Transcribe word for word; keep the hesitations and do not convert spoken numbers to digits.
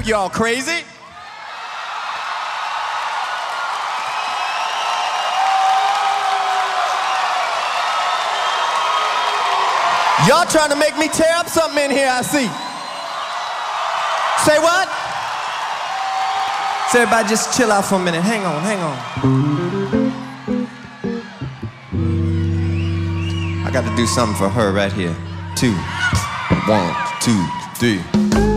Y'all crazy? Y'all trying to make me tear up something in here, I see. Say what? So everybody just chill out for a minute. Hang on, hang on. I got to do something for her right here. Two. One, two, three.